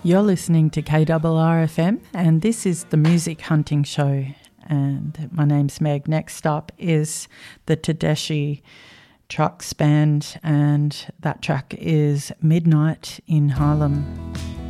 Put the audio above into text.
You're listening to KRRFM, and this is the Music Hunting Show. And my name's Meg. Next up is the Tedeschi Trucks Band, and that track is Midnight in Harlem.